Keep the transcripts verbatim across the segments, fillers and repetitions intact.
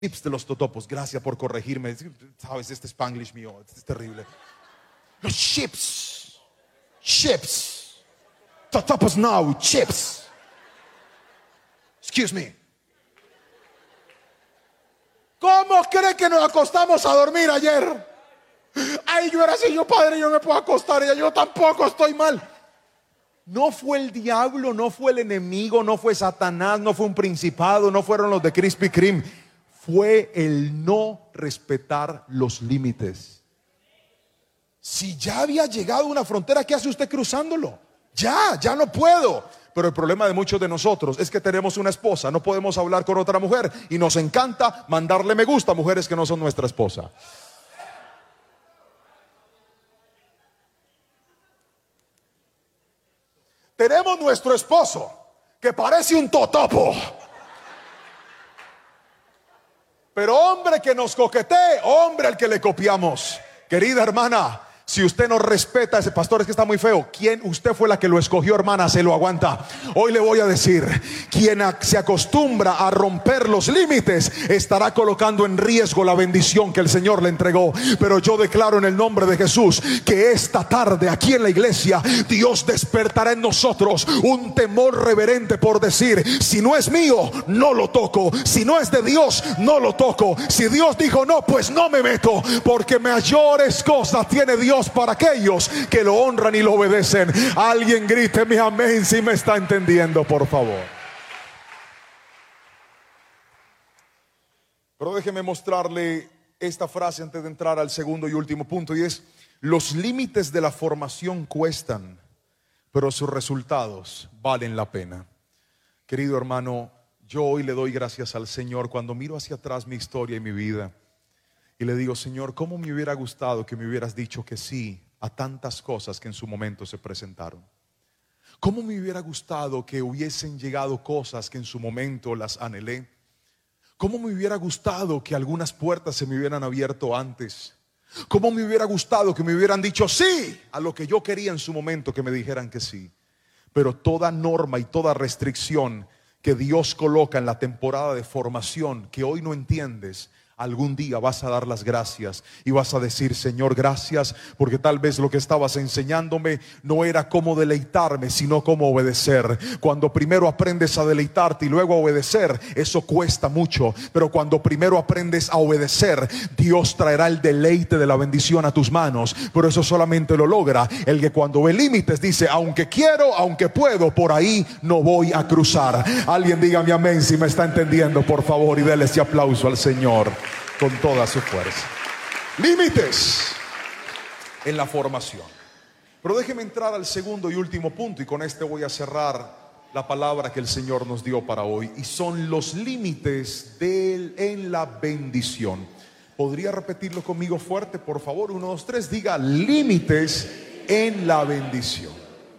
chips de los totopos. Gracias por corregirme. Sabes, este Spanglish mío es terrible. Los chips. Chips. Totopos now, chips. Excuse me. ¿Cómo cree que nos acostamos a dormir ayer? Ay, yo era así, yo padre, yo me puedo acostar, y yo tampoco estoy mal. No fue el diablo, no fue el enemigo, no fue Satanás, no fue un principado, no fueron los de Krispy Kreme. Fue el no respetar los límites. Si ya había llegado a una frontera, ¿qué hace usted cruzándolo? Ya, ya no puedo. Pero el problema de muchos de nosotros es que tenemos una esposa, no podemos hablar con otra mujer y nos encanta mandarle me gusta a mujeres que no son nuestra esposa. Tenemos nuestro esposo que parece un totopo, pero hombre que nos coquetee, hombre al que le copiamos. Querida hermana, si usted no respeta a ese pastor, es que está muy feo. ¿Quién? Usted fue la que lo escogió, hermana, se lo aguanta. Hoy le voy a decir, quien se acostumbra a romper los límites estará colocando en riesgo la bendición que el Señor le entregó. Pero yo declaro en el nombre de Jesús que esta tarde aquí en la iglesia Dios despertará en nosotros un temor reverente por decir, si no es mío, no lo toco. Si no es de Dios, no lo toco. Si Dios dijo no, pues no me meto, porque mayores cosas tiene Dios para aquellos que lo honran y lo obedecen. Alguien grite mi amén si me está entendiendo, por favor. Pero déjeme mostrarle esta frase antes de entrar al segundo y último punto, y es: los límites de la formación cuestan, pero sus resultados valen la pena. Querido hermano, yo hoy le doy gracias al Señor cuando miro hacia atrás mi historia y mi vida. Y le digo, Señor, ¿cómo me hubiera gustado que me hubieras dicho que sí a tantas cosas que en su momento se presentaron? ¿Cómo me hubiera gustado que hubiesen llegado cosas que en su momento las anhelé? ¿Cómo me hubiera gustado que algunas puertas se me hubieran abierto antes? ¿Cómo me hubiera gustado que me hubieran dicho sí a lo que yo quería en su momento, que me dijeran que sí? Pero toda norma y toda restricción que Dios coloca en la temporada de formación que hoy no entiendes, algún día vas a dar las gracias y vas a decir, Señor, gracias, porque tal vez lo que estabas enseñándome no era cómo deleitarme, sino cómo obedecer. Cuando primero aprendes a deleitarte y luego a obedecer, eso cuesta mucho. Pero cuando primero aprendes a obedecer, Dios traerá el deleite de la bendición a tus manos. Pero eso solamente lo logra el que cuando ve límites dice, aunque quiero, aunque puedo, por ahí no voy a cruzar. Alguien dígame amén si me está entendiendo, por favor, y déle ese aplauso al Señor con toda su fuerza. Límites en la formación. Pero déjeme entrar al segundo y último punto, y con este voy a cerrar la palabra que el Señor nos dio para hoy, y son los límites de él en la bendición. ¿Podría repetirlo conmigo fuerte, por favor? Uno, dos, tres, diga límites en la bendición.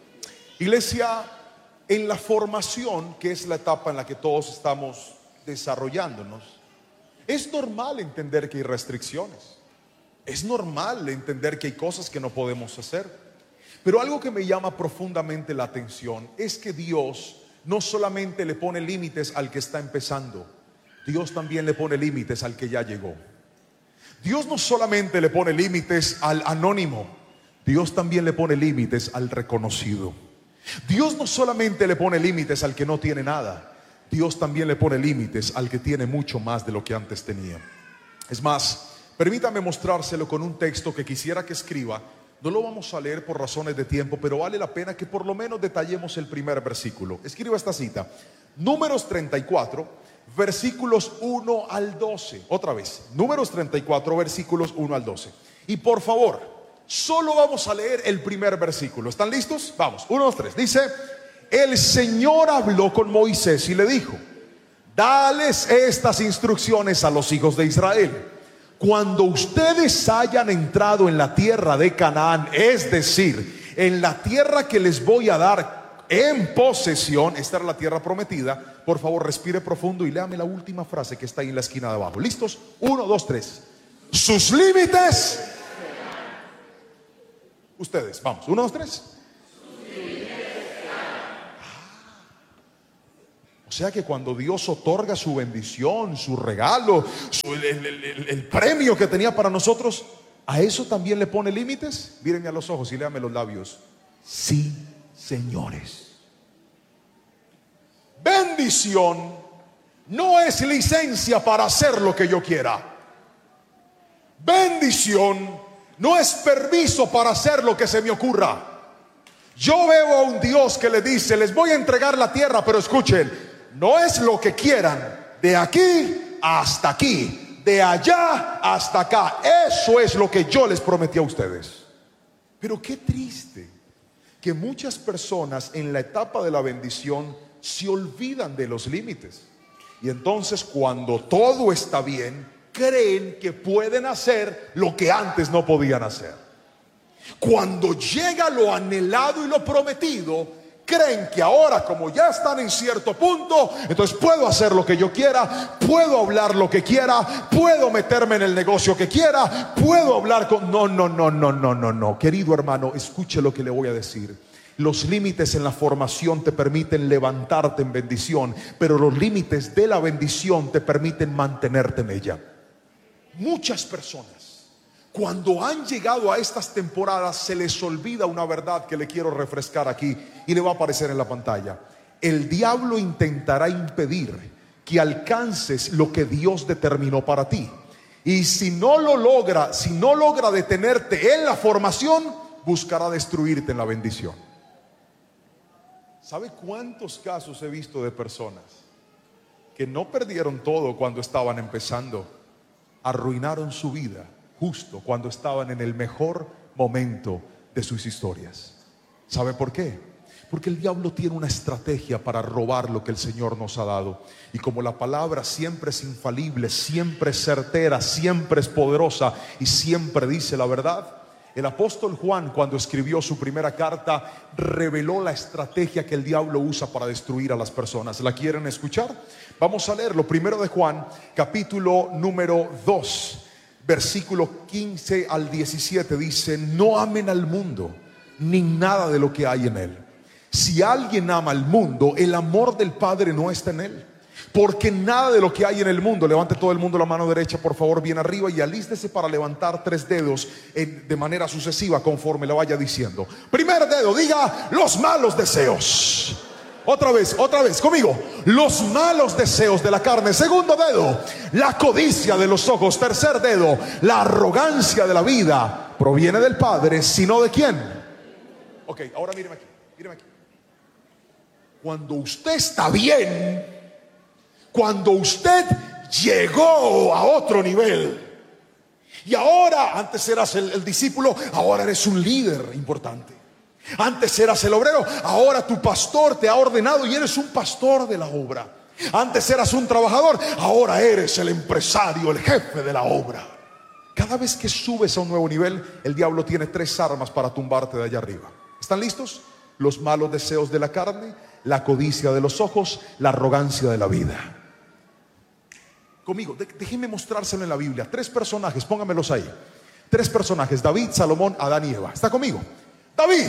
Iglesia, en la formación, que es la etapa en la que todos estamos desarrollándonos, es normal entender que hay restricciones. Es normal entender que hay cosas que no podemos hacer. Pero algo que me llama profundamente la atención es que Dios no solamente le pone límites al que está empezando, Dios también le pone límites al que ya llegó. Dios no solamente le pone límites al anónimo, Dios también le pone límites al reconocido. Dios no solamente le pone límites al que no tiene nada, Dios también le pone límites al que tiene mucho más de lo que antes tenía. Es más, permítame mostrárselo con un texto que quisiera que escriba. No lo vamos a leer por razones de tiempo, pero vale la pena que por lo menos detallemos el primer versículo. Escriba esta cita: Números treinta y cuatro, versículos uno al doce. Otra vez, Números treinta y cuatro, versículos uno al doce. Y por favor, solo vamos a leer el primer versículo. ¿Están listos? Vamos, uno, dos, tres. Dice: el Señor habló con Moisés y le dijo, dales estas instrucciones a los hijos de Israel. Cuando ustedes hayan entrado en la tierra de Canaán, es decir, en la tierra que les voy a dar en posesión, esta era la tierra prometida. Por favor, respire profundo y léame la última frase que está ahí en la esquina de abajo. ¿Listos? Uno, dos, tres. Sus límites. Ustedes, vamos, uno, dos, tres. O sea que cuando Dios otorga su bendición, su regalo, su- el, el- el- el premio que tenía para nosotros, ¿a eso también le pone límites? Mírenme a los ojos y léame los labios. Sí, señores. Bendición no es licencia para hacer lo que yo quiera. Bendición no es permiso para hacer lo que se me ocurra. Yo veo a un Dios que le dice: les voy a entregar la tierra, pero escuchen, no es lo que quieran, de aquí hasta aquí, de allá hasta acá. Eso es lo que yo les prometí a ustedes. Pero qué triste que muchas personas en la etapa de la bendición se olvidan de los límites. Y entonces, cuando todo está bien, creen que pueden hacer lo que antes no podían hacer. Cuando llega lo anhelado y lo prometido, creen que ahora, como ya están en cierto punto, entonces puedo hacer lo que yo quiera, puedo hablar lo que quiera, puedo meterme en el negocio que quiera, puedo hablar con... No, no, no, no, no, no, no. Querido hermano, escuche lo que le voy a decir. Los límites en la formación te permiten levantarte en bendición, pero los límites de la bendición te permiten mantenerte en ella. Muchas personas, cuando han llegado a estas temporadas, se les olvida una verdad que le quiero refrescar aquí y le va a aparecer en la pantalla. El diablo intentará impedir que alcances lo que Dios determinó para ti. Y si no lo logra, si no logra detenerte en la formación, buscará destruirte en la bendición. ¿Sabe cuántos casos he visto de personas que no perdieron todo cuando estaban empezando? Arruinaron su vida justo cuando estaban en el mejor momento de sus historias. ¿Sabe por qué? Porque el diablo tiene una estrategia para robar lo que el Señor nos ha dado. Y como la palabra siempre es infalible, siempre es certera, siempre es poderosa y siempre dice la verdad, el apóstol Juan, cuando escribió su primera carta, reveló la estrategia que el diablo usa para destruir a las personas. ¿La quieren escuchar? Vamos a leer lo primero de Juan, capítulo número dos, versículo quince al diecisiete. Dice: no amen al mundo ni nada de lo que hay en él. Si alguien ama al mundo, el amor del Padre no está en él. Porque nada de lo que hay en el mundo, levante todo el mundo la mano derecha por favor bien arriba y alístese para levantar tres dedos en, de manera sucesiva conforme le vaya diciendo. Primer dedo, diga: los malos deseos. Otra vez, otra vez, conmigo: los malos deseos de la carne. Segundo dedo, la codicia de los ojos. Tercer dedo, la arrogancia de la vida. Proviene del Padre, sino de quién. Ok, ahora míreme aquí, míreme aquí. Cuando usted está bien, cuando usted llegó a otro nivel, y ahora, antes eras el, el discípulo, ahora eres un líder importante. Antes eras el obrero, ahora tu pastor te ha ordenado y eres un pastor de la obra. Antes eras un trabajador, ahora eres el empresario, el jefe de la obra. Cada vez que subes a un nuevo nivel, el diablo tiene tres armas para tumbarte de allá arriba. ¿Están listos? Los malos deseos de la carne, la codicia de los ojos, la arrogancia de la vida. Conmigo, déjenme mostrárselo en la Biblia. Tres personajes, póngamelos ahí. Tres personajes: David, Salomón, Adán y Eva. ¿Está conmigo? David,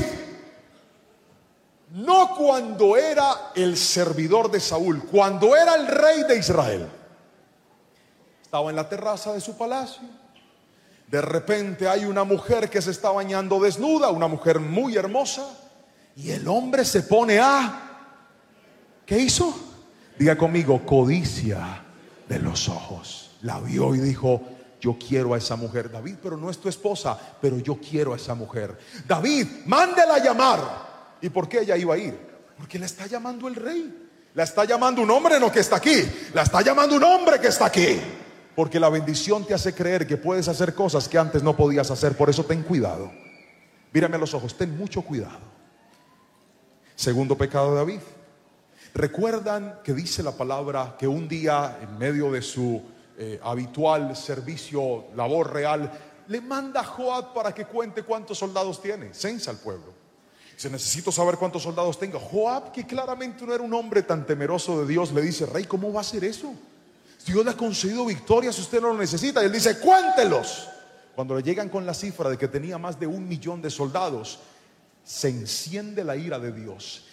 no cuando era el servidor de Saúl, cuando era el rey de Israel. Estaba en la terraza de su palacio. De repente hay una mujer que se está bañando desnuda, una mujer muy hermosa, y el hombre se pone a... ¿Qué hizo? Diga conmigo: codicia de los ojos. La vio y dijo: yo quiero a esa mujer. David, pero no es tu esposa, pero yo quiero a esa mujer. David, mándela a llamar. ¿Y por qué ella iba a ir? Porque la está llamando el rey. La está llamando un hombre no que está aquí, la está llamando un hombre que está aquí. Porque la bendición te hace creer que puedes hacer cosas que antes no podías hacer. Por eso ten cuidado. Mírame a los ojos, ten mucho cuidado. Segundo pecado de David. ¿Recuerdan que dice la palabra que un día, en medio de su eh, habitual servicio, labor real, le manda a Joab para que cuente cuántos soldados tiene? Censa al pueblo. Dice: necesito saber cuántos soldados tenga. Joab, que claramente no era un hombre tan temeroso de Dios, le dice: rey, ¿cómo va a hacer eso? Dios le ha concedido victorias, usted no lo necesita. Y él dice: cuéntelos. Cuando le llegan con la cifra de que tenía más de un millón de soldados, se enciende la ira de Dios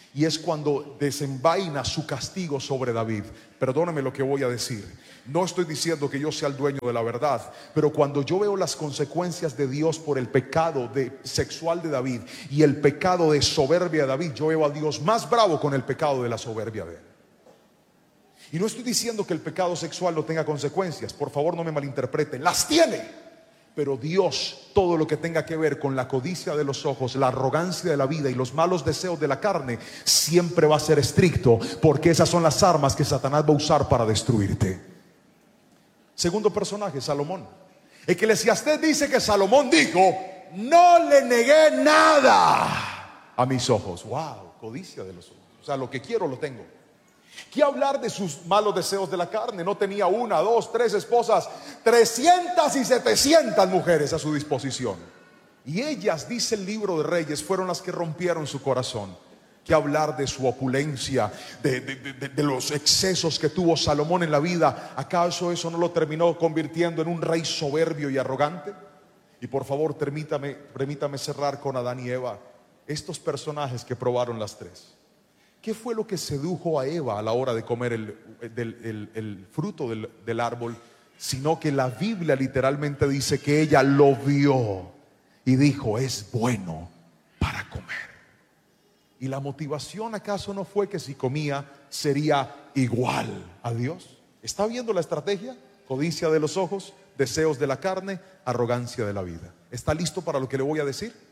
Y es cuando desenvaina su castigo sobre David. Perdóname lo que voy a decir. No estoy diciendo que yo sea el dueño de la verdad, pero cuando yo veo las consecuencias de Dios por el pecado de, sexual de David y el pecado de soberbia de David, yo veo a Dios más bravo con el pecado de la soberbia de él. Y no estoy diciendo que el pecado sexual no tenga consecuencias, por favor no me malinterpreten, las tiene. Pero Dios, todo lo que tenga que ver con la codicia de los ojos, la arrogancia de la vida y los malos deseos de la carne, siempre va a ser estricto, porque esas son las armas que Satanás va a usar para destruirte. Segundo personaje, Salomón. Eclesiastés dice que Salomón dijo: no le negué nada a mis ojos. Wow, codicia de los ojos. O sea, lo que quiero lo tengo. ¿Qué hablar de sus malos deseos de la carne? No tenía una, dos, tres esposas, trescientas y setecientas mujeres a su disposición. Y ellas, dice el libro de Reyes, fueron las que rompieron su corazón. ¿Qué hablar de su opulencia, de, de, de, de los excesos que tuvo Salomón en la vida? ¿Acaso eso no lo terminó convirtiendo en un rey soberbio y arrogante? Y por favor, permítame, permítame cerrar con Adán y Eva, estos personajes que probaron las tres. ¿Qué fue lo que sedujo a Eva a la hora de comer el, el, el, el fruto del, del árbol? Sino que la Biblia literalmente dice que ella lo vio y dijo: es bueno para comer. ¿Y la motivación acaso no fue que si comía sería igual a Dios? ¿Está viendo la estrategia? Codicia de los ojos, deseos de la carne, arrogancia de la vida. ¿Está listo para lo que le voy a decir?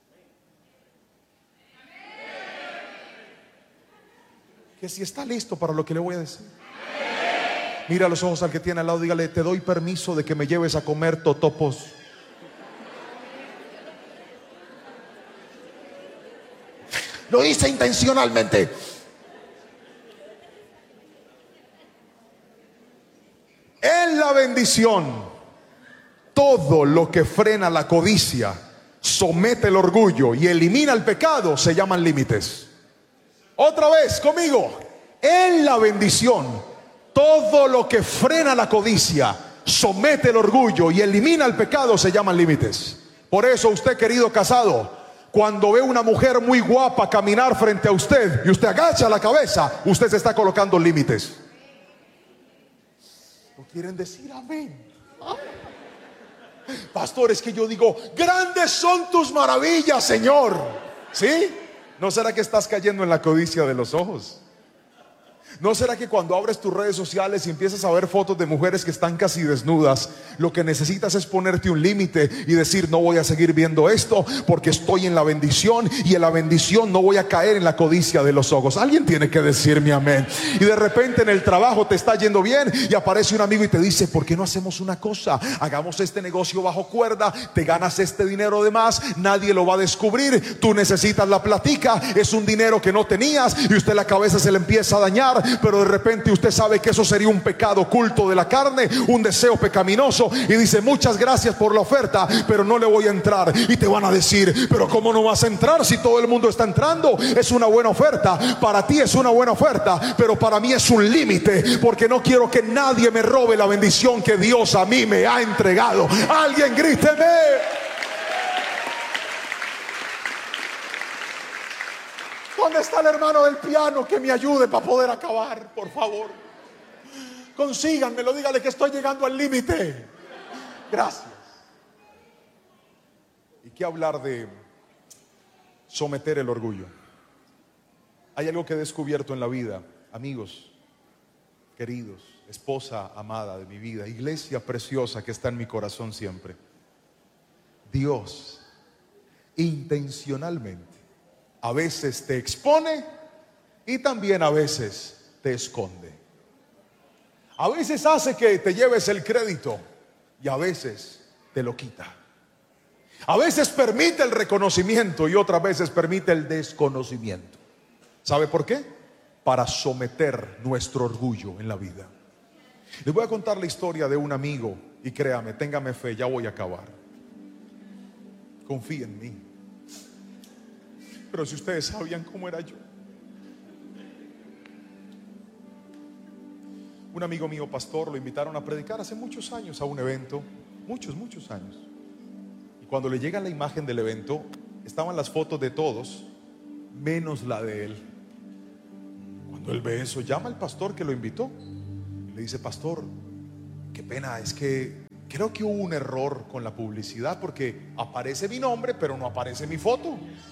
Que si está listo para lo que le voy a decir. Mira a los ojos al que tiene al lado, dígale: te doy permiso de que me lleves a comer totopos. Lo hice intencionalmente. En la bendición, todo lo que frena la codicia, somete el orgullo y elimina el pecado, se llaman límites. Otra vez conmigo. En la bendición, todo lo que frena la codicia, somete el orgullo y elimina el pecado, se llaman límites. Por eso usted, querido casado, cuando ve una mujer muy guapa caminar frente a usted y usted agacha la cabeza, usted se está colocando límites. ¿No quieren decir amén? ¿Ah? Pastor, es que yo digo: grandes son tus maravillas, Señor. ¿Sí? ¿No será que estás cayendo en la codicia de los ojos? ¿No será que cuando abres tus redes sociales y empiezas a ver fotos de mujeres que están casi desnudas, lo que necesitas es ponerte un límite y decir: no voy a seguir viendo esto porque estoy en la bendición, y en la bendición no voy a caer en la codicia de los ojos? Alguien tiene que decirme amén. Y de repente en el trabajo te está yendo bien y aparece un amigo y te dice: ¿por qué no hacemos una cosa? Hagamos este negocio bajo cuerda, te ganas este dinero de más, nadie lo va a descubrir, tú necesitas la platica, es un dinero que no tenías, y usted la cabeza se le empieza a dañar. Pero de repente usted sabe que eso sería un pecado oculto de la carne, un deseo pecaminoso, y dice: muchas gracias por la oferta, pero no le voy a entrar. Y te van a decir: pero ¿cómo no vas a entrar si todo el mundo está entrando? Es una buena oferta, para ti es una buena oferta, pero para mí es un límite, porque no quiero que nadie me robe la bendición que Dios a mí me ha entregado. Alguien gríteme. ¿Dónde está el hermano del piano que me ayude para poder acabar? Por favor, consíganmelo, dígale que estoy llegando al límite. Gracias. ¿Y qué hablar de someter el orgullo? Hay algo que he descubierto en la vida, amigos queridos, esposa amada de mi vida, iglesia preciosa que está en mi corazón siempre. Dios intencionalmente a veces te expone y también a veces te esconde. A veces hace que te lleves el crédito y a veces te lo quita. A veces permite el reconocimiento y otras veces permite el desconocimiento. ¿Sabe por qué? Para someter nuestro orgullo en la vida. Les voy a contar la historia de un amigo y créame, téngame fe, ya voy a acabar. Confíe en mí. Pero si ustedes sabían cómo era yo. Un amigo mío, pastor, lo invitaron a predicar hace muchos años a un evento. Muchos, muchos años. Y cuando le llega la imagen del evento, estaban las fotos de todos, menos la de él. Cuando él ve eso, llama al pastor que lo invitó y le dice: pastor, qué pena, es que creo que hubo un error con la publicidad, porque aparece mi nombre pero no aparece mi foto.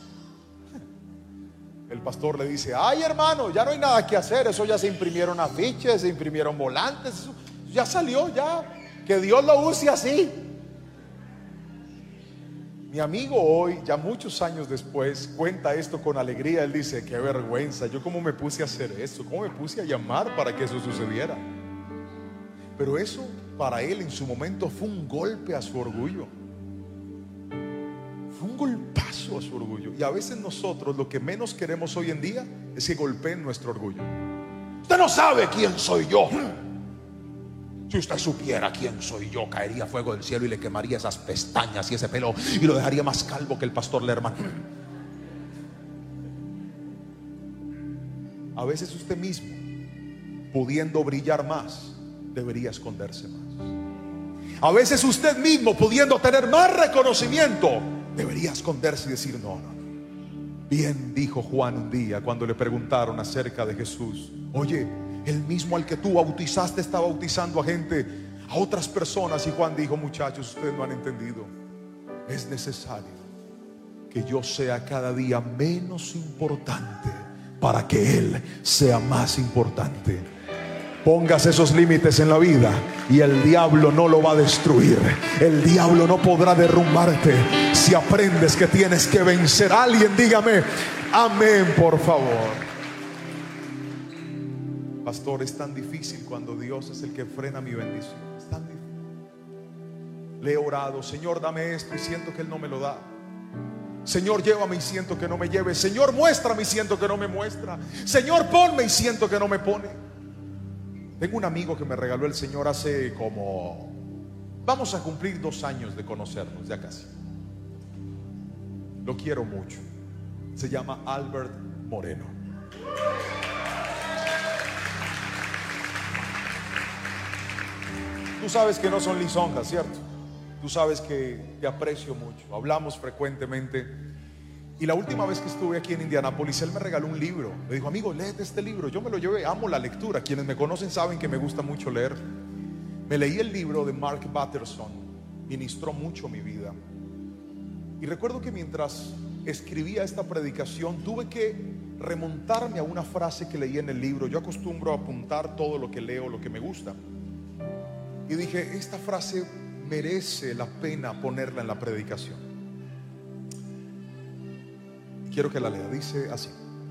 El pastor le dice: ay, hermano, ya no hay nada que hacer, eso ya se imprimieron afiches, se imprimieron volantes, eso ya salió, ya, que Dios lo use así. Mi amigo hoy, ya muchos años después, cuenta esto con alegría. Él dice: qué vergüenza, yo cómo me puse a hacer eso, cómo me puse a llamar para que eso sucediera. Pero eso para él en su momento fue un golpe a su orgullo, fue un golpazo a su orgullo. Y a veces nosotros lo que menos queremos hoy en día es que golpeen nuestro orgullo. Usted no sabe quién soy yo. Si usted supiera quién soy yo, caería fuego del cielo y le quemaría esas pestañas y ese pelo y lo dejaría más calvo que el pastor Lerman. A veces usted mismo, pudiendo brillar más, debería esconderse más. A veces usted mismo, pudiendo tener más reconocimiento, debería esconderse y decir: no, no. Bien dijo Juan un día cuando le preguntaron acerca de Jesús: oye, el mismo al que tú bautizaste está bautizando a gente, a otras personas. Y Juan dijo: muchachos, ustedes no han entendido. Es necesario que yo sea cada día menos importante para que Él sea más importante. Pongas esos límites en la vida y el diablo no lo va a destruir. El diablo no podrá derrumbarte si aprendes que tienes que vencer. Alguien dígame amén, por favor. Pastor, es tan difícil cuando Dios es el que frena mi bendición. Es tan difícil. Le he orado: Señor, dame esto, y siento que Él no me lo da. Señor, llévame, y siento que no me lleve. Señor, muéstrame, y siento que no me muestra. Señor, ponme, y siento que no me pone. Tengo un amigo que me regaló el Señor hace como, vamos a cumplir dos años de conocernos, ya casi. Lo quiero mucho. Se llama Albert Moreno. Tú sabes que no son lisonjas, ¿cierto? Tú sabes que te aprecio mucho. Hablamos frecuentemente. Y la última vez que estuve aquí en Indianápolis, él me regaló un libro. Me dijo: amigo, léete este libro. Yo me lo llevé, amo la lectura. Quienes me conocen saben que me gusta mucho leer. Me leí el libro de Mark Batterson. Ministró mucho mi vida. Y recuerdo que mientras escribía esta predicación, tuve que remontarme a una frase que leí en el libro. Yo acostumbro a apuntar todo lo que leo, lo que me gusta. Y dije: esta frase merece la pena ponerla en la predicación. Quiero que la lea. Dice así: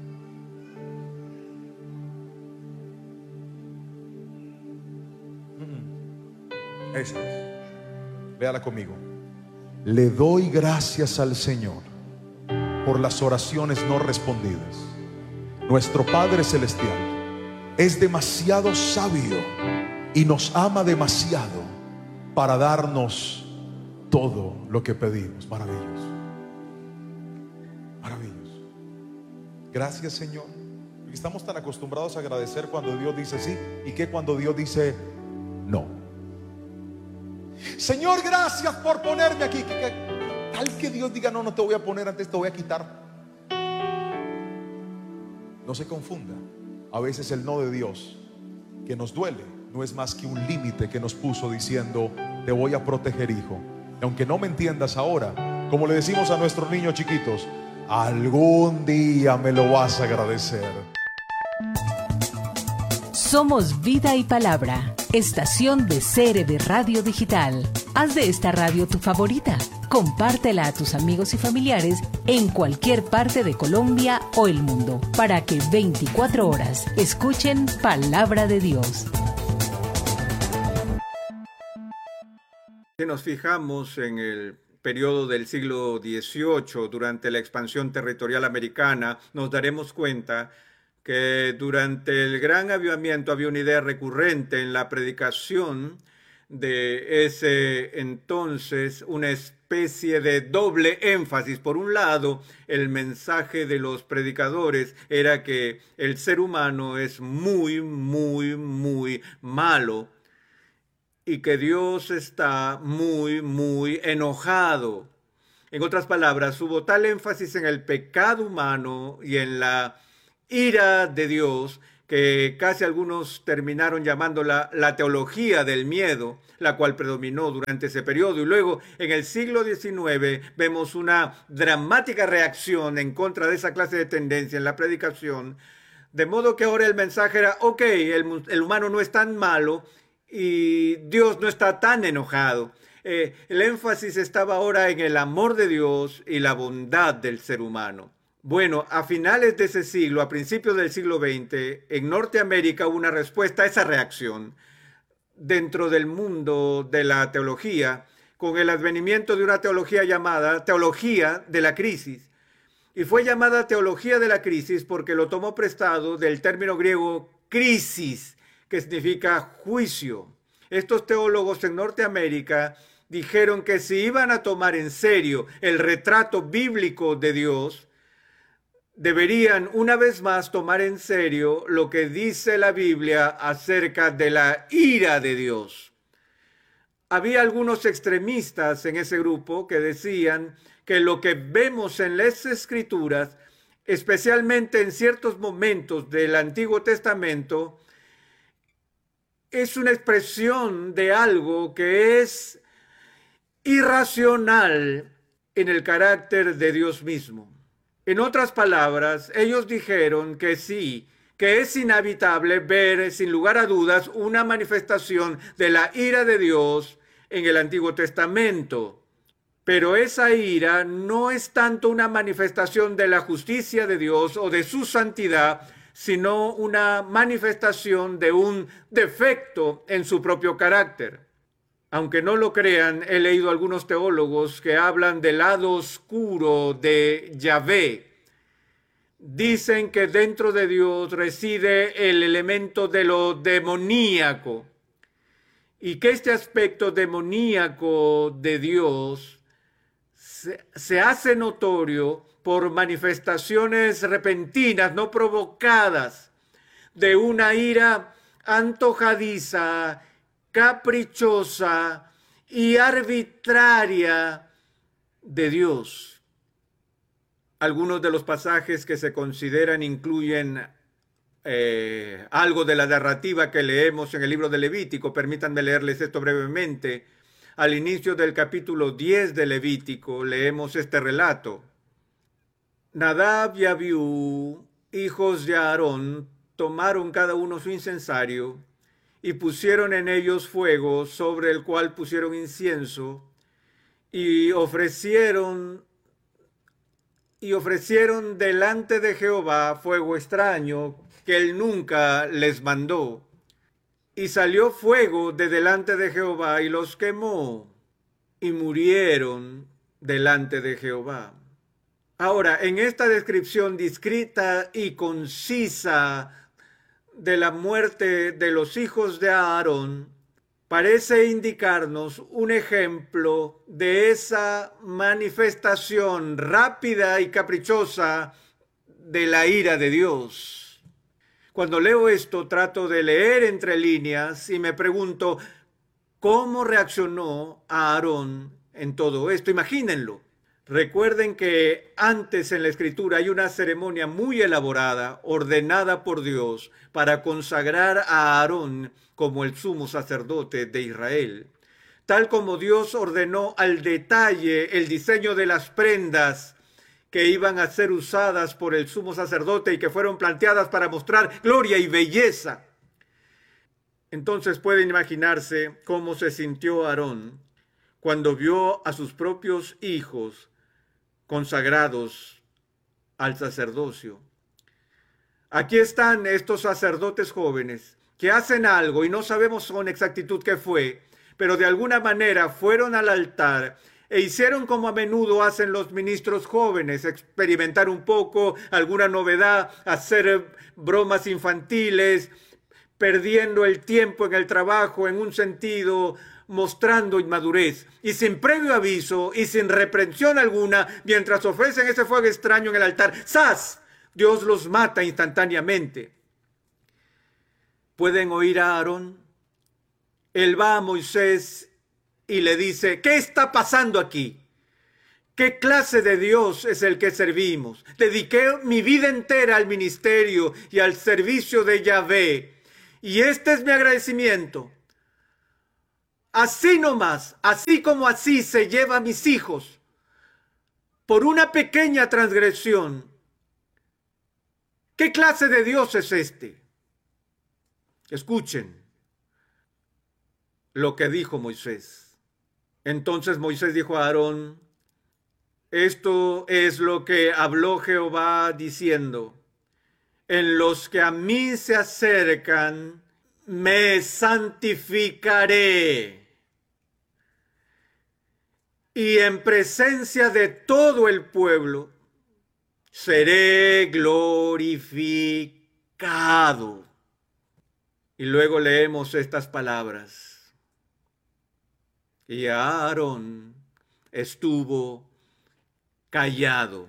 esa es. Léala conmigo. Le doy gracias al Señor por las oraciones no respondidas. Nuestro Padre Celestial es demasiado sabio y nos ama demasiado para darnos todo lo que pedimos. Maravilloso. Maravilloso. Gracias, Señor. Estamos tan acostumbrados a agradecer cuando Dios dice sí, y que cuando Dios dice no. Señor, gracias por ponerme aquí. Que, que, tal que Dios diga: no, no te voy a poner, antes te voy a quitar. No se confunda. A veces el no de Dios, que nos duele, no es más que un límite que nos puso diciendo: te voy a proteger, hijo. Y aunque no me entiendas ahora, como le decimos a nuestros niños chiquitos, algún día me lo vas a agradecer. Somos Vida y Palabra, estación de C R B Radio Digital. Haz de esta radio tu favorita. Compártela a tus amigos y familiares en cualquier parte de Colombia o el mundo, para que veinticuatro horas escuchen Palabra de Dios. Si nos fijamos en el periodo del siglo dieciocho, durante la expansión territorial americana, nos daremos cuenta que durante el gran avivamiento había una idea recurrente en la predicación de ese entonces, una especie de doble énfasis. Por un lado, el mensaje de los predicadores era que el ser humano es muy, muy, muy malo y que Dios está muy, muy enojado. En otras palabras, hubo tal énfasis en el pecado humano y en la ira de Dios que casi algunos terminaron llamándola la teología del miedo, la cual predominó durante ese periodo. Y luego, en el siglo diecinueve, vemos una dramática reacción en contra de esa clase de tendencia en la predicación, de modo que ahora el mensaje era, ok, el, el humano no es tan malo y Dios no está tan enojado. Eh, el énfasis estaba ahora en el amor de Dios y la bondad del ser humano. Bueno, a finales de ese siglo, a principios del siglo veinte, en Norteamérica hubo una respuesta a esa reacción dentro del mundo de la teología, con el advenimiento de una teología llamada teología de la crisis. Y fue llamada teología de la crisis porque lo tomó prestado del término griego crisis, que significa juicio. Estos teólogos en Norteamérica dijeron que si iban a tomar en serio el retrato bíblico de Dios, deberían una vez más tomar en serio lo que dice la Biblia acerca de la ira de Dios. Había algunos extremistas en ese grupo que decían que lo que vemos en las Escrituras, especialmente en ciertos momentos del Antiguo Testamento, es una expresión de algo que es irracional en el carácter de Dios mismo. En otras palabras, ellos dijeron que sí, que es inevitable ver, sin lugar a dudas, una manifestación de la ira de Dios en el Antiguo Testamento. Pero esa ira no es tanto una manifestación de la justicia de Dios o de su santidad, sino una manifestación de un defecto en su propio carácter. Aunque no lo crean, he leído algunos teólogos que hablan del lado oscuro de Yahvé. Dicen que dentro de Dios reside el elemento de lo demoníaco y que este aspecto demoníaco de Dios se, se hace notorio por manifestaciones repentinas, no provocadas, de una ira antojadiza, caprichosa y arbitraria de Dios. Algunos de los pasajes que se consideran incluyen eh, algo de la narrativa que leemos en el libro de Levítico. Permítanme leerles esto brevemente. Al inicio del capítulo diez de Levítico leemos este relato. Nadab y Abiú, hijos de Aarón, tomaron cada uno su incensario y pusieron en ellos fuego, sobre el cual pusieron incienso, y ofrecieron, y ofrecieron delante de Jehová fuego extraño, que él nunca les mandó. Y salió fuego de delante de Jehová, y los quemó, y murieron delante de Jehová. Ahora, en esta descripción discreta y concisa de la muerte de los hijos de Aarón, parece indicarnos un ejemplo de esa manifestación rápida y caprichosa de la ira de Dios. Cuando leo esto, trato de leer entre líneas y me pregunto, ¿cómo reaccionó Aarón en todo esto? Imagínenlo. Recuerden que antes en la Escritura hay una ceremonia muy elaborada, ordenada por Dios, para consagrar a Aarón como el sumo sacerdote de Israel. Tal como Dios ordenó al detalle el diseño de las prendas que iban a ser usadas por el sumo sacerdote y que fueron planteadas para mostrar gloria y belleza. Entonces pueden imaginarse cómo se sintió Aarón cuando vio a sus propios hijos consagrados al sacerdocio. Aquí están estos sacerdotes jóvenes que hacen algo y no sabemos con exactitud qué fue, pero de alguna manera fueron al altar e hicieron como a menudo hacen los ministros jóvenes, experimentar un poco, alguna novedad, hacer bromas infantiles, perdiendo el tiempo en el trabajo en un sentido, mostrando inmadurez, y sin previo aviso y sin reprensión alguna, mientras ofrecen ese fuego extraño en el altar, ¡zas!, Dios los mata instantáneamente. ¿Pueden oír a Aarón? Él va a Moisés y le dice, ¿qué está pasando aquí? ¿Qué clase de Dios es el que servimos? Dediqué mi vida entera al ministerio y al servicio de Yahvé. Y este es mi agradecimiento. Así nomás, así como así se lleva a mis hijos por una pequeña transgresión. ¿Qué clase de Dios es este? Escuchen lo que dijo Moisés. Entonces Moisés dijo a Aarón: esto es lo que habló Jehová diciendo: en los que a mí se acercan, me santificaré, y en presencia de todo el pueblo seré glorificado. Y luego leemos estas palabras: y Aarón estuvo callado.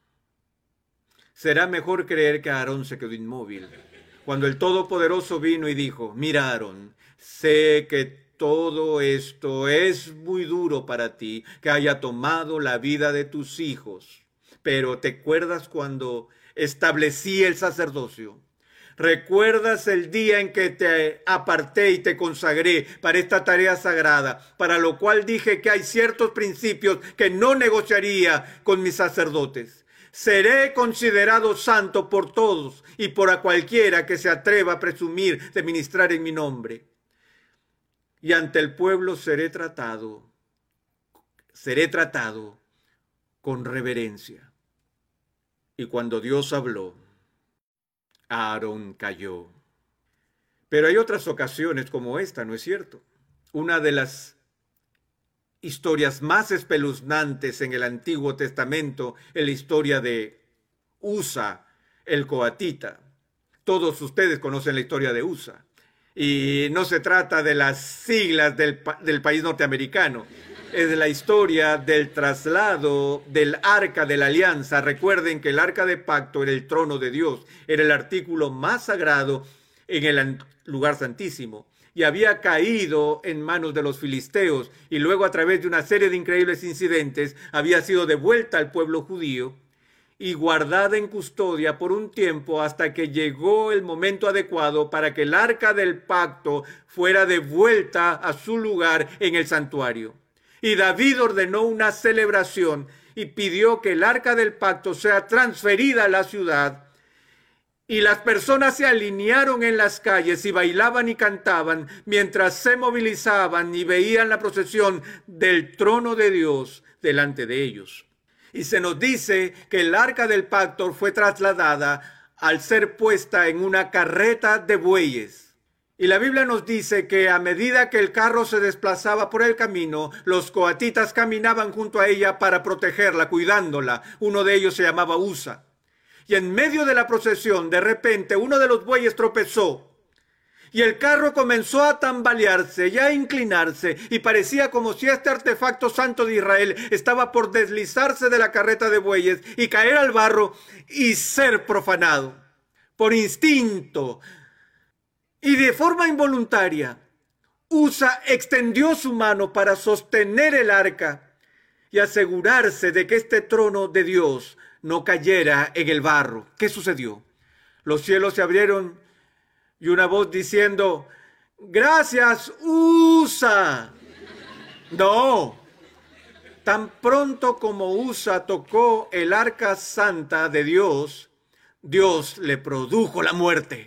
Será mejor creer que Aarón se quedó inmóvil cuando el Todopoderoso vino y dijo: mira, Aarón, sé que todo esto es muy duro para ti, que haya tomado la vida de tus hijos, pero ¿te acuerdas cuando establecí el sacerdocio? ¿Recuerdas el día en que te aparté y te consagré para esta tarea sagrada, para lo cual dije que hay ciertos principios que no negociaría con mis sacerdotes? Seré considerado santo por todos y por a cualquiera que se atreva a presumir de ministrar en mi nombre. Y ante el pueblo seré tratado, seré tratado con reverencia. Y cuando Dios habló, Aarón cayó. Pero hay otras ocasiones como esta, ¿no es cierto? Una de las historias más espeluznantes en el Antiguo Testamento es la historia de Usa, el coatita. Todos ustedes conocen la historia de Usa. Y no se trata de las siglas del, del país norteamericano. Es la historia del traslado del Arca de la Alianza. Recuerden que el Arca de Pacto era el trono de Dios, era el artículo más sagrado en el lugar santísimo, y había caído en manos de los filisteos, y luego a través de una serie de increíbles incidentes había sido devuelta al pueblo judío y guardada en custodia por un tiempo hasta que llegó el momento adecuado para que el Arca del Pacto fuera devuelta a su lugar en el santuario. Y David ordenó una celebración y pidió que el Arca del Pacto sea transferida a la ciudad. Y las personas se alinearon en las calles y bailaban y cantaban mientras se movilizaban y veían la procesión del trono de Dios delante de ellos. Y se nos dice que el Arca del Pacto fue trasladada al ser puesta en una carreta de bueyes. Y la Biblia nos dice que a medida que el carro se desplazaba por el camino, los coatitas caminaban junto a ella para protegerla, cuidándola. Uno de ellos se llamaba Usa. Y en medio de la procesión, de repente, uno de los bueyes tropezó. Y el carro comenzó a tambalearse y a inclinarse, y parecía como si este artefacto santo de Israel estaba por deslizarse de la carreta de bueyes y caer al barro y ser profanado. Por instinto y de forma involuntaria, Usa extendió su mano para sostener el arca y asegurarse de que este trono de Dios no cayera en el barro. ¿Qué sucedió? Los cielos se abrieron y una voz diciendo: ¡gracias, Usa! No. Tan pronto como Usa tocó el arca santa de Dios, Dios le produjo la muerte.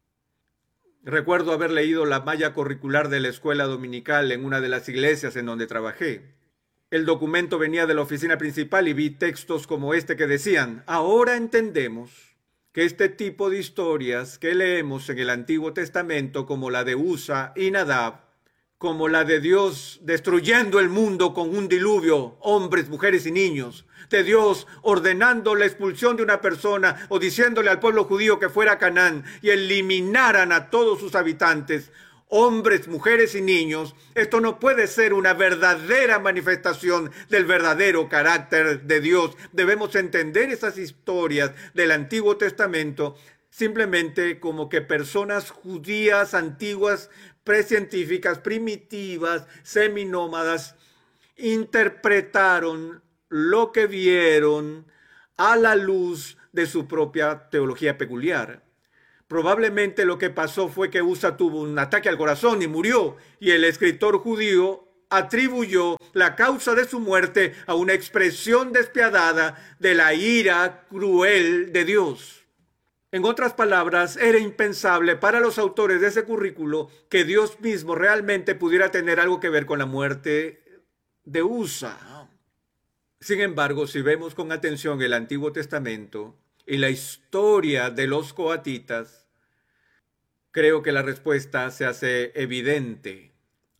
Recuerdo haber leído la malla curricular de la escuela dominical en una de las iglesias en donde trabajé. El documento venía de la oficina principal y vi textos como este que decían: ahora entendemos que este tipo de historias que leemos en el Antiguo Testamento, como la de Usa y Nadab, como la de Dios destruyendo el mundo con un diluvio, hombres, mujeres y niños, de Dios ordenando la expulsión de una persona o diciéndole al pueblo judío que fuera a Canaán y eliminaran a todos sus habitantes, hombres, mujeres y niños, esto no puede ser una verdadera manifestación del verdadero carácter de Dios. Debemos entender esas historias del Antiguo Testamento simplemente como que personas judías antiguas, precientíficas, primitivas, seminómadas, interpretaron lo que vieron a la luz de su propia teología peculiar. Probablemente lo que pasó fue que Usa tuvo un ataque al corazón y murió, y el escritor judío atribuyó la causa de su muerte a una expresión despiadada de la ira cruel de Dios. En otras palabras, era impensable para los autores de ese currículo que Dios mismo realmente pudiera tener algo que ver con la muerte de Usa. Sin embargo, si vemos con atención el Antiguo Testamento y la historia de los coatitas, creo que la respuesta se hace evidente.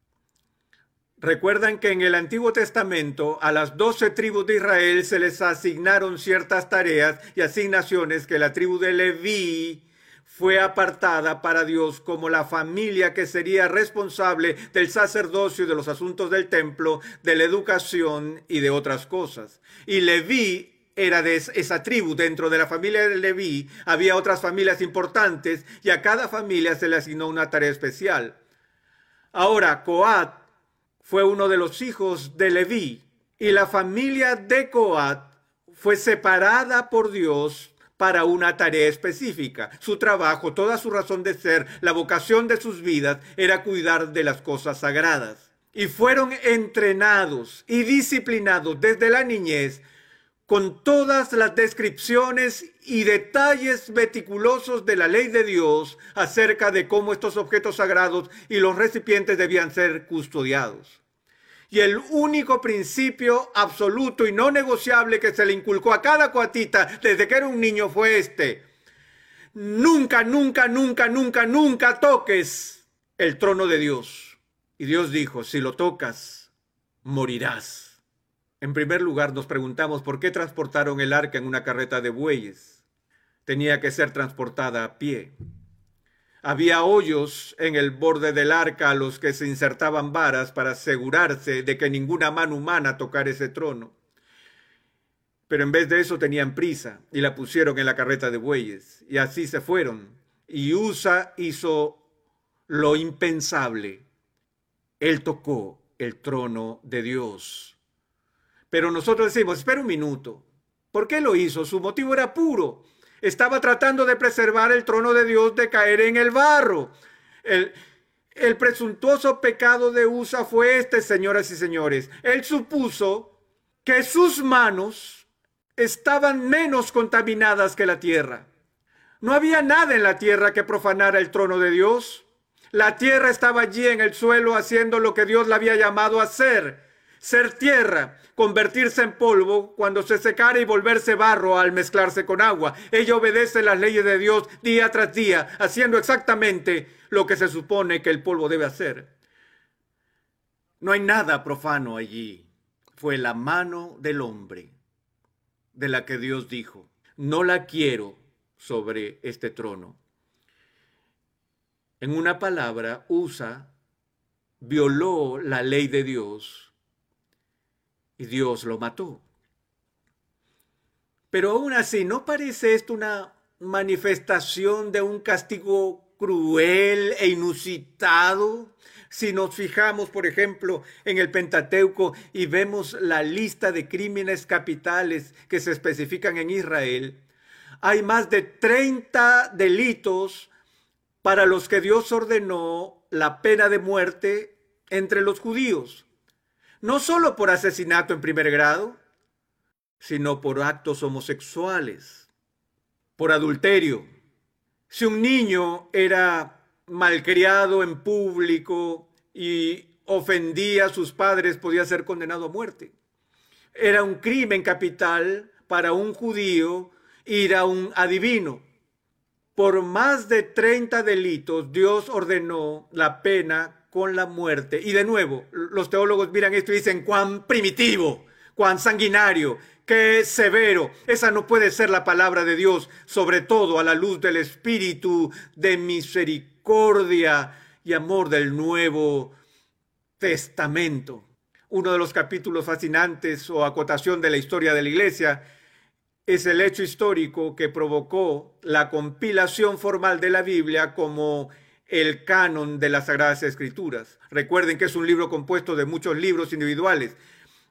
Recuerdan que en el Antiguo Testamento a las doce tribus de Israel se les asignaron ciertas tareas y asignaciones que la tribu de Leví fue apartada para Dios como la familia que sería responsable del sacerdocio y de los asuntos del templo, de la educación y de otras cosas. Y Leví era de esa tribu. Dentro de la familia de Leví había otras familias importantes y a cada familia se le asignó una tarea especial. Ahora, Coat fue uno de los hijos de Leví, y la familia de Coat fue separada por Dios para una tarea específica. Su trabajo, toda su razón de ser, la vocación de sus vidas era cuidar de las cosas sagradas. Y fueron entrenados y disciplinados desde la niñez con todas las descripciones y detalles meticulosos de la ley de Dios acerca de cómo estos objetos sagrados y los recipientes debían ser custodiados. Y el único principio absoluto y no negociable que se le inculcó a cada coatita desde que era un niño fue este: nunca, nunca, nunca, nunca, nunca toques el trono de Dios. Y Dios dijo: si lo tocas, morirás. En primer lugar, nos preguntamos por qué transportaron el arca en una carreta de bueyes. Tenía que ser transportada a pie. Había hoyos en el borde del arca a los que se insertaban varas para asegurarse de que ninguna mano humana tocara ese trono. Pero en vez de eso tenían prisa y la pusieron en la carreta de bueyes. Y así se fueron. Y Usa hizo lo impensable. Él tocó el trono de Dios. Pero nosotros decimos: espera un minuto. ¿Por qué lo hizo? Su motivo era puro. Estaba tratando de preservar el trono de Dios de caer en el barro. El, el presuntuoso pecado de Usa fue este, señoras y señores. Él supuso que sus manos estaban menos contaminadas que la tierra. No había nada en la tierra que profanara el trono de Dios. La tierra estaba allí en el suelo haciendo lo que Dios la había llamado a hacer. Ser tierra, convertirse en polvo cuando se secara y volverse barro al mezclarse con agua. Ella obedece las leyes de Dios día tras día, haciendo exactamente lo que se supone que el polvo debe hacer. No hay nada profano allí. Fue la mano del hombre de la que Dios dijo: no la quiero sobre este trono. En una palabra, Usa violó la ley de Dios. Y Dios lo mató. Pero aún así, ¿no parece esto una manifestación de un castigo cruel e inusitado? Si nos fijamos, por ejemplo, en el Pentateuco y vemos la lista de crímenes capitales que se especifican en Israel, hay más de treinta delitos para los que Dios ordenó la pena de muerte entre los judíos. No solo por asesinato en primer grado, sino por actos homosexuales, por adulterio. Si un niño era malcriado en público y ofendía a sus padres, podía ser condenado a muerte. Era un crimen capital para un judío ir a un adivino. Por más de treinta delitos, Dios ordenó la pena con la muerte. Y de nuevo, los teólogos miran esto y dicen: cuán primitivo, cuán sanguinario, qué severo. Esa no puede ser la palabra de Dios, sobre todo a la luz del espíritu de misericordia y amor del Nuevo Testamento. Uno de los capítulos fascinantes o acotación de la historia de la Iglesia es el hecho histórico que provocó la compilación formal de la Biblia como el canon de las Sagradas Escrituras. Recuerden que es un libro compuesto de muchos libros individuales.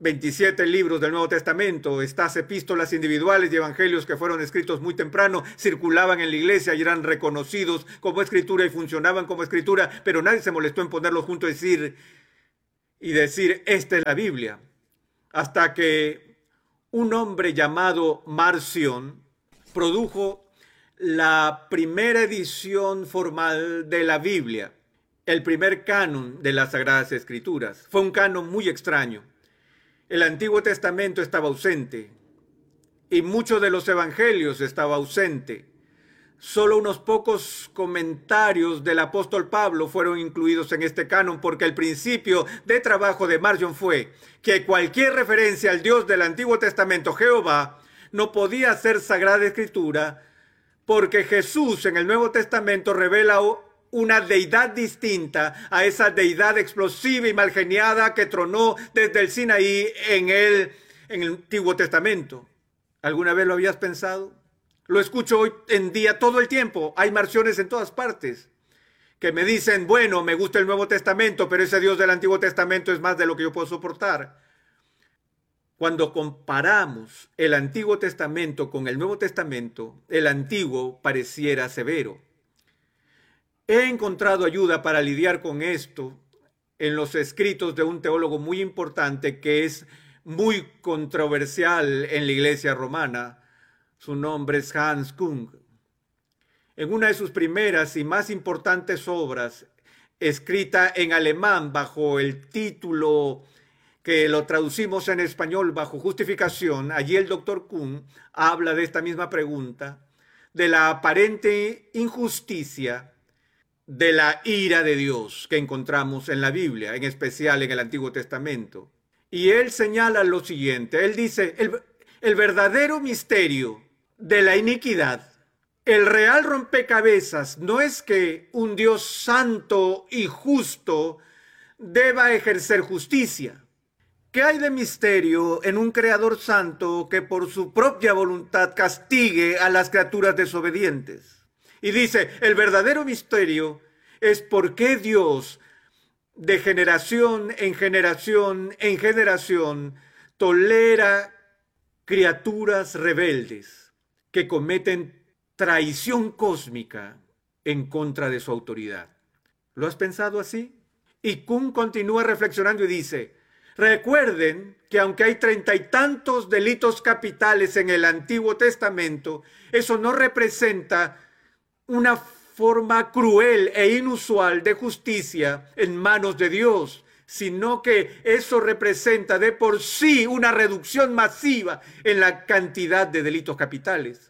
veintisiete libros del Nuevo Testamento, estas epístolas individuales y evangelios que fueron escritos muy temprano, circulaban en la iglesia y eran reconocidos como escritura y funcionaban como escritura, pero nadie se molestó en ponerlos juntos y decir, y decir, esta es la Biblia. Hasta que un hombre llamado Marción produjo la primera edición formal de la Biblia, el primer canon de las Sagradas Escrituras. Fue un canon muy extraño. El Antiguo Testamento estaba ausente y muchos de los evangelios estaba ausente. Solo unos pocos comentarios del apóstol Pablo fueron incluidos en este canon, porque el principio de trabajo de Marción fue que cualquier referencia al Dios del Antiguo Testamento, Jehová, no podía ser Sagrada Escritura, porque Jesús en el Nuevo Testamento revela una deidad distinta a esa deidad explosiva y malgeniada que tronó desde el Sinaí en el, en el Antiguo Testamento. ¿Alguna vez lo habías pensado? Lo escucho hoy en día todo el tiempo. Hay marciones en todas partes que me dicen, bueno, me gusta el Nuevo Testamento, pero ese Dios del Antiguo Testamento es más de lo que yo puedo soportar. Cuando comparamos el Antiguo Testamento con el Nuevo Testamento, el Antiguo pareciera severo. He encontrado ayuda para lidiar con esto en los escritos de un teólogo muy importante que es muy controversial en la Iglesia romana. Su nombre es Hans Kung. En una de sus primeras y más importantes obras, escrita en alemán bajo el título que lo traducimos en español bajo Justificación, allí el doctor Kung habla de esta misma pregunta, de la aparente injusticia de la ira de Dios que encontramos en la Biblia, en especial en el Antiguo Testamento. Y él señala lo siguiente, él dice, el, el verdadero misterio de la iniquidad, el real rompecabezas, no es que un Dios santo y justo deba ejercer justicia. ¿Qué hay de misterio en un creador santo que por su propia voluntad castigue a las criaturas desobedientes? Y dice, el verdadero misterio es por qué Dios, de generación en generación en generación, tolera criaturas rebeldes que cometen traición cósmica en contra de su autoridad. ¿Lo has pensado así? Y Kuhn continúa reflexionando y dice, recuerden que aunque hay treinta y tantos delitos capitales en el Antiguo Testamento, eso no representa una forma cruel e inusual de justicia en manos de Dios, sino que eso representa de por sí una reducción masiva en la cantidad de delitos capitales.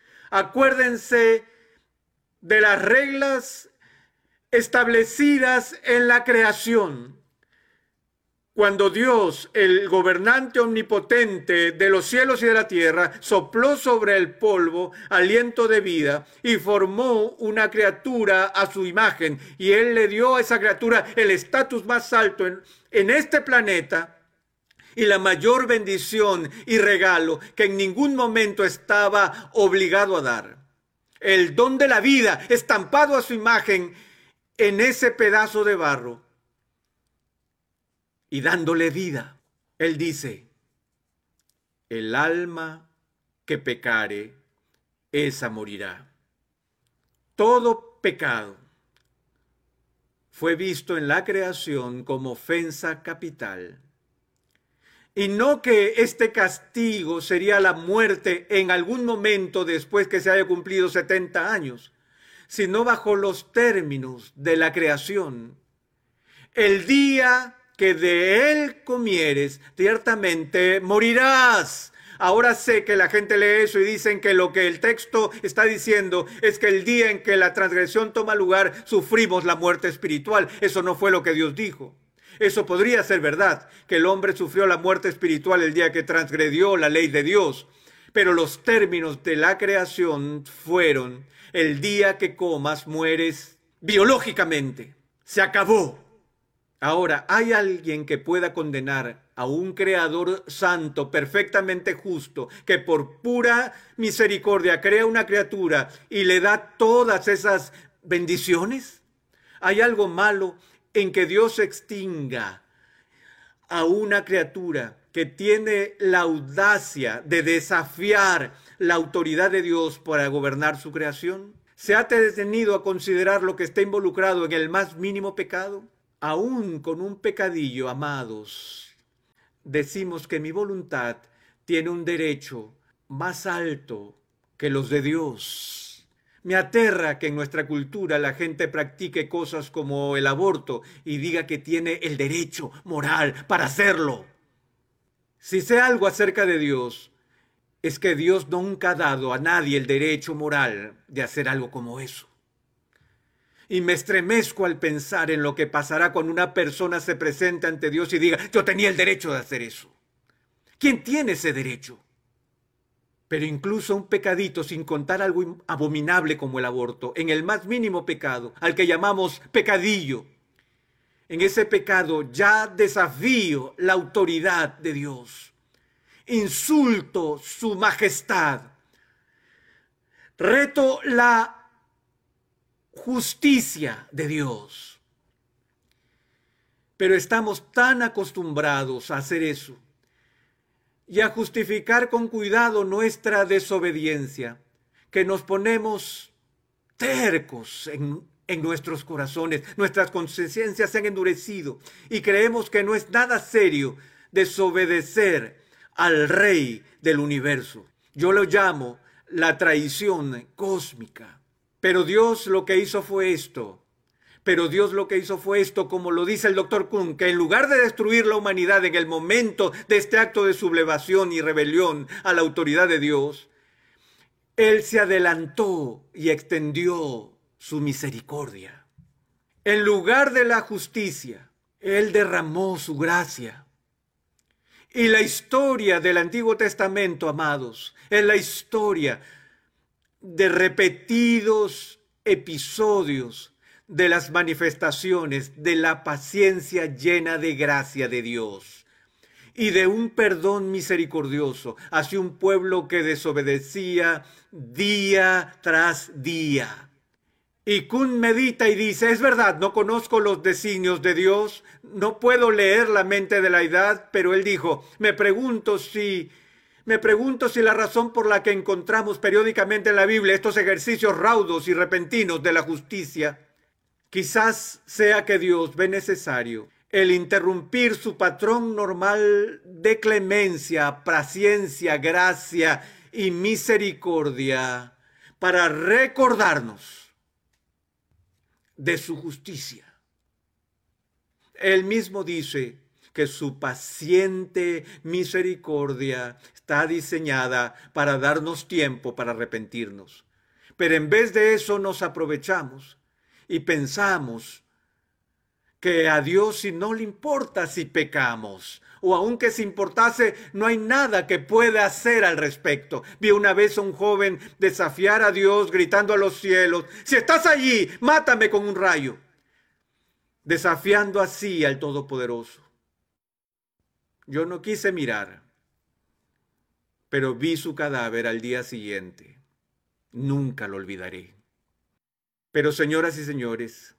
Acuérdense de las reglas establecidas en la creación. Cuando Dios, el gobernante omnipotente de los cielos y de la tierra, sopló sobre el polvo aliento de vida y formó una criatura a su imagen, y Él le dio a esa criatura el estatus más alto en, en este planeta y la mayor bendición y regalo que en ningún momento estaba obligado a dar. El don de la vida estampado a su imagen en ese pedazo de barro. Y dándole vida, él dice, el alma que pecare, esa morirá. Todo pecado fue visto en la creación como ofensa capital. Y no que este castigo sería la muerte en algún momento después que se haya cumplido setenta años, sino bajo los términos de la creación. El día que de él comieres, ciertamente morirás. Ahora sé que la gente lee eso y dicen que lo que el texto está diciendo es que el día en que la transgresión toma lugar, sufrimos la muerte espiritual. Eso no fue lo que Dios dijo. Eso podría ser verdad, que el hombre sufrió la muerte espiritual el día que transgredió la ley de Dios. Pero los términos de la creación fueron, el día que comas mueres biológicamente. Se acabó. Ahora, ¿hay alguien que pueda condenar a un creador santo, perfectamente justo, que por pura misericordia crea una criatura y le da todas esas bendiciones? ¿Hay algo malo en que Dios extinga a una criatura que tiene la audacia de desafiar la autoridad de Dios para gobernar su creación? ¿Se ha detenido a considerar lo que está involucrado en el más mínimo pecado? Aún con un pecadillo, amados, decimos que mi voluntad tiene un derecho más alto que los de Dios. Me aterra que en nuestra cultura la gente practique cosas como el aborto y diga que tiene el derecho moral para hacerlo. Si sé algo acerca de Dios, es que Dios nunca ha dado a nadie el derecho moral de hacer algo como eso. Y me estremezco al pensar en lo que pasará cuando una persona se presente ante Dios y diga, yo tenía el derecho de hacer eso. ¿Quién tiene ese derecho? Pero incluso un pecadito, sin contar algo abominable como el aborto, en el más mínimo pecado, al que llamamos pecadillo, en ese pecado ya desafío la autoridad de Dios, insulto su majestad, reto la justicia de Dios. Pero estamos tan acostumbrados a hacer eso y a justificar con cuidado nuestra desobediencia, que nos ponemos tercos en, en nuestros corazones, nuestras conciencias se han endurecido y creemos que no es nada serio desobedecer al Rey del universo. Yo lo llamo la traición cósmica. Pero Dios lo que hizo fue esto. Pero Dios lo que hizo fue esto, como lo dice el doctor Kuhn, que en lugar de destruir la humanidad en el momento de este acto de sublevación y rebelión a la autoridad de Dios, Él se adelantó y extendió su misericordia. En lugar de la justicia, Él derramó su gracia. Y la historia del Antiguo Testamento, amados, es la historia de repetidos episodios de las manifestaciones de la paciencia llena de gracia de Dios y de un perdón misericordioso hacia un pueblo que desobedecía día tras día. Y Kuhn medita y dice, es verdad, no conozco los designios de Dios, no puedo leer la mente de la edad, pero él dijo, me pregunto si... Me pregunto si la razón por la que encontramos periódicamente en la Biblia estos ejercicios raudos y repentinos de la justicia, quizás sea que Dios ve necesario el interrumpir su patrón normal de clemencia, paciencia, gracia y misericordia para recordarnos de su justicia. Él mismo dice que su paciente misericordia está diseñada para darnos tiempo para arrepentirnos. Pero en vez de eso nos aprovechamos y pensamos que a Dios si no le importa si pecamos, o aunque si importase, no hay nada que pueda hacer al respecto. Vi una vez a un joven desafiar a Dios gritando a los cielos, si estás allí, mátame con un rayo, desafiando así al Todopoderoso. Yo no quise mirar, pero vi su cadáver al día siguiente. Nunca lo olvidaré. Pero, señoras y señores,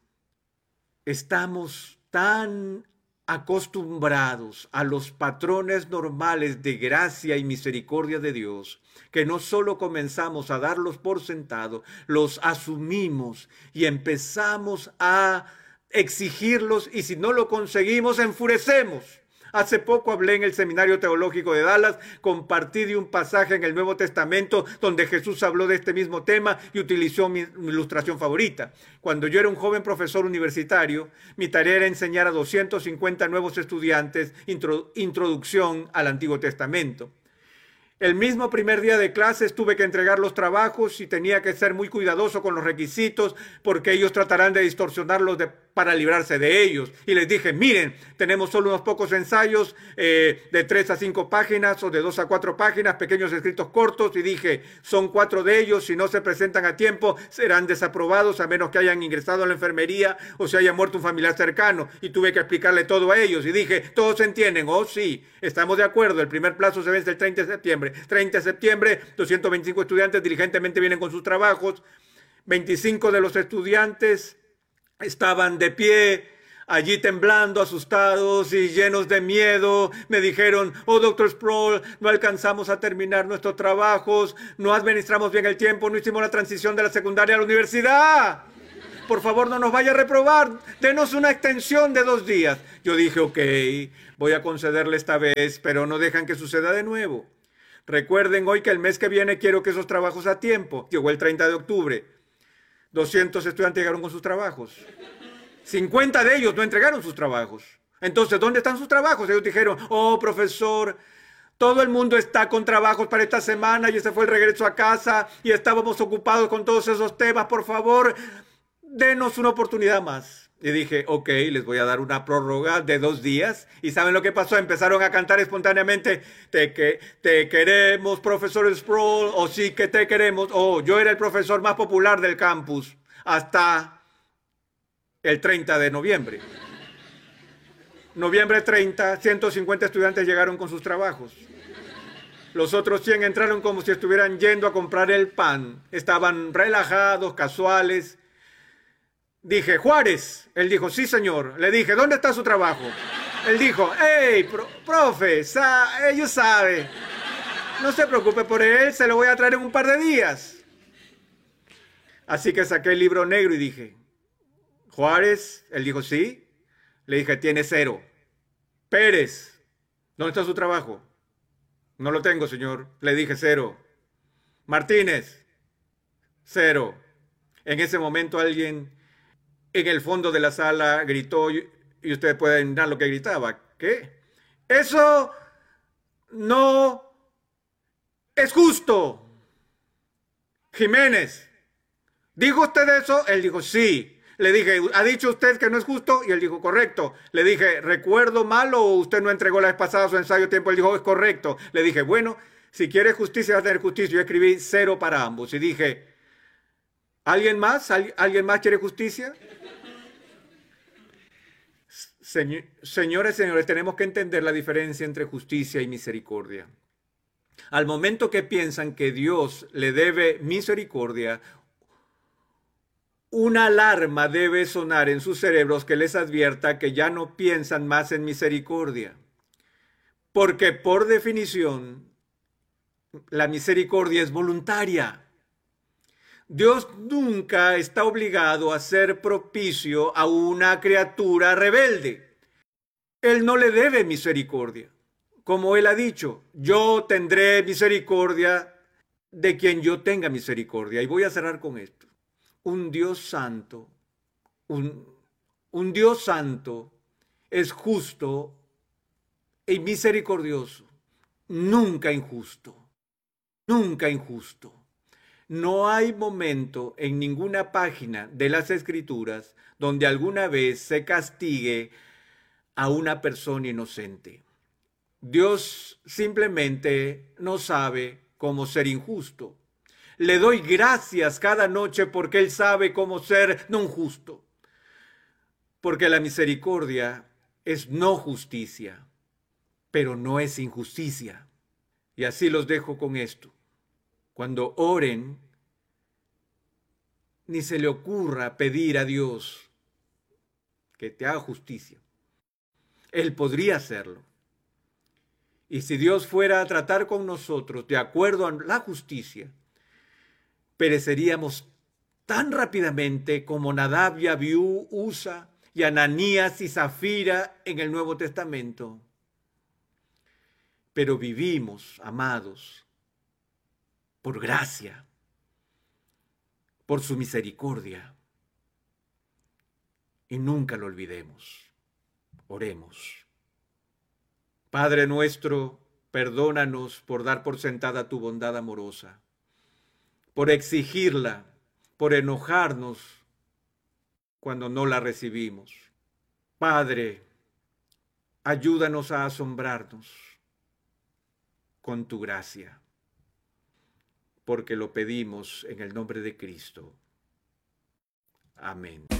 estamos tan acostumbrados a los patrones normales de gracia y misericordia de Dios, que no solo comenzamos a darlos por sentado, los asumimos y empezamos a exigirlos, y si no lo conseguimos, enfurecemos. Hace poco hablé en el Seminario Teológico de Dallas, compartí de un pasaje en el Nuevo Testamento donde Jesús habló de este mismo tema y utilizó mi, mi ilustración favorita. Cuando yo era un joven profesor universitario, mi tarea era enseñar a doscientos cincuenta nuevos estudiantes intro, introducción al Antiguo Testamento. El mismo primer día de clases tuve que entregar los trabajos y tenía que ser muy cuidadoso con los requisitos porque ellos tratarán de distorsionarlos de, para librarse de ellos. Y les dije, miren, tenemos solo unos pocos ensayos eh, de tres a cinco páginas o de dos a cuatro páginas, pequeños escritos cortos, y dije, son cuatro de ellos, si no se presentan a tiempo serán desaprobados a menos que hayan ingresado a la enfermería o se haya muerto un familiar cercano. Y tuve que explicarle todo a ellos y dije, ¿todos entienden? Oh, sí, estamos de acuerdo, el primer plazo se vence el treinta de septiembre. treinta de septiembre, doscientos veinticinco estudiantes diligentemente vienen con sus trabajos. veinticinco de los estudiantes estaban de pie allí temblando, asustados y llenos de miedo, me dijeron: oh, doctor Sproul, no alcanzamos a terminar nuestros trabajos, no administramos bien el tiempo, no hicimos la transición de la secundaria a la universidad. Por favor, no nos vaya a reprobar, denos una extensión de dos días. Yo dije: ok, voy a concederle esta vez, pero no dejan que suceda de nuevo. Recuerden hoy que el mes que viene quiero que esos trabajos a tiempo. Llegó el treinta de octubre. doscientos estudiantes llegaron con sus trabajos. cincuenta de ellos no entregaron sus trabajos. Entonces, ¿dónde están sus trabajos? Ellos dijeron: oh, profesor, todo el mundo está con trabajos para esta semana y ese fue el regreso a casa y estábamos ocupados con todos esos temas. Por favor, denos una oportunidad más. Y dije: ok, les voy a dar una prórroga de dos días. ¿Y saben lo que pasó? Empezaron a cantar espontáneamente: te, que, te queremos, profesor Sproul, o sí que te queremos. Oh, yo era el profesor más popular del campus hasta el treinta de noviembre. Noviembre treinta, ciento cincuenta estudiantes llegaron con sus trabajos. Los otros cien entraron como si estuvieran yendo a comprar el pan. Estaban relajados, casuales. Dije: Juárez. Él dijo: sí, señor. Le dije: ¿dónde está su trabajo? Él dijo: hey, pro, profe, sa ellos saben. No se preocupe por él, se lo voy a traer en un par de días. Así que saqué el libro negro y dije: Juárez. Él dijo: sí. Le dije: tiene cero. Pérez, ¿dónde está su trabajo? No lo tengo, señor. Le dije: cero. Martínez, cero. En ese momento alguien en el fondo de la sala gritó, y ustedes pueden dar lo que gritaba. ¿Qué? Eso no es justo. Jiménez, ¿dijo usted eso? Él dijo: sí. Le dije: ¿ha dicho usted que no es justo? Y él dijo: correcto. Le dije: ¿recuerdo mal o usted no entregó la vez pasada su ensayo a tiempo? Él dijo: es correcto. Le dije: bueno, si quiere justicia va a tener justicia. Yo escribí cero para ambos y dije: ¿alguien más? ¿Al- ¿Alguien más quiere justicia? Señor, señores, señores, tenemos que entender la diferencia entre justicia y misericordia. Al momento que piensan que Dios le debe misericordia, una alarma debe sonar en sus cerebros que les advierta que ya no piensan más en misericordia. Porque por definición, la misericordia es voluntaria. Dios nunca está obligado a ser propicio a una criatura rebelde. Él no le debe misericordia. Como Él ha dicho: yo tendré misericordia de quien yo tenga misericordia. Y voy a cerrar con esto. Un Dios santo, un, un Dios santo es justo y misericordioso, nunca injusto, nunca injusto. No hay momento en ninguna página de las Escrituras donde alguna vez se castigue a una persona inocente. Dios simplemente no sabe cómo ser injusto. Le doy gracias cada noche porque Él sabe cómo ser no justo. Porque la misericordia es no justicia, pero no es injusticia. Y así los dejo con esto. Cuando oren, ni se le ocurra pedir a Dios que te haga justicia. Él podría hacerlo. Y si Dios fuera a tratar con nosotros de acuerdo a la justicia, pereceríamos tan rápidamente como Nadab y Abiú, Usa y Ananías y Zafira en el Nuevo Testamento. Pero vivimos, amados, por gracia, por su misericordia. Y nunca lo olvidemos. Oremos. Padre nuestro, perdónanos por dar por sentada tu bondad amorosa, por exigirla, por enojarnos cuando no la recibimos. Padre, ayúdanos a asombrarnos con tu gracia, porque lo pedimos en el nombre de Cristo. Amén.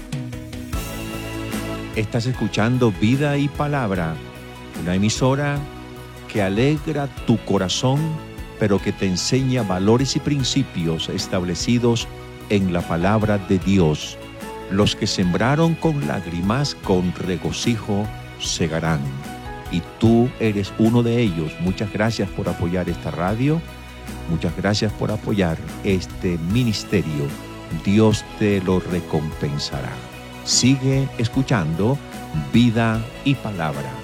Estás escuchando Vida y Palabra, una emisora que alegra tu corazón, pero que te enseña valores y principios establecidos en la palabra de Dios. Los que sembraron con lágrimas, con regocijo segarán. Y tú eres uno de ellos. Muchas gracias por apoyar esta radio. Muchas gracias por apoyar este ministerio. Dios te lo recompensará. Sigue escuchando Vida y Palabra.